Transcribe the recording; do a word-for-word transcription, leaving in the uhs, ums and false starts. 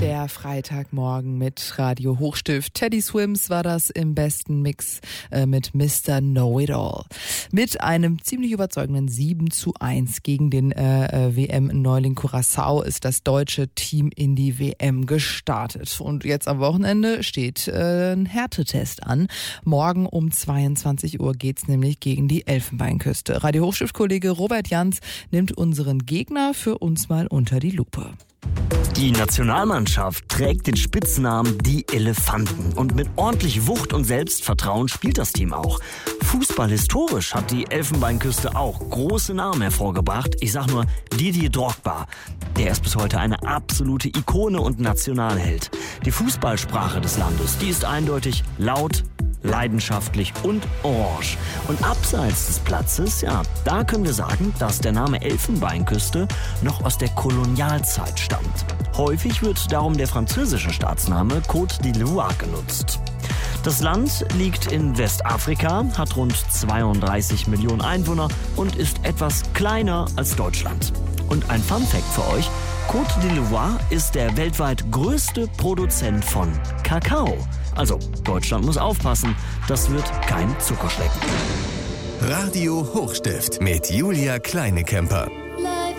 Der Freitagmorgen mit Radio Hochstift. Teddy Swims war das im besten Mix äh, mit Mister Know-It-All. Mit einem ziemlich überzeugenden sieben zu eins gegen den äh, W M-Neuling Curaçao ist das deutsche Team in die W M gestartet. Und jetzt am Wochenende steht äh, ein Härtetest an. Morgen um zweiundzwanzig Uhr geht's nämlich gegen die Elfenbeinküste. Radio Hochstift-Kollege Robert Jans nimmt unseren Gegner für uns mal unter die Lupe. Die Nationalmannschaft trägt den Spitznamen Die Elefanten und mit ordentlich Wucht und Selbstvertrauen spielt das Team auch. Fußballhistorisch hat die Elfenbeinküste auch große Namen hervorgebracht. Ich sag nur Didier Drogba. Der ist bis heute eine absolute Ikone und Nationalheld. Die Fußballsprache des Landes, die ist eindeutig laut, leidenschaftlich und orange. Und abseits des Platzes, ja, da können wir sagen, dass der Name Elfenbeinküste noch aus der Kolonialzeit stammt. Häufig wird darum der französische Staatsname Côte d'Ivoire genutzt. Das Land liegt in Westafrika, hat rund zweiunddreißig Millionen Einwohner und ist etwas kleiner als Deutschland. Und ein Funfact für euch: Côte d'Ivoire ist der weltweit größte Produzent von Kakao. Also, Deutschland muss aufpassen, das wird kein Zuckerschlecken. Radio Hochstift mit Julia Kleinekemper.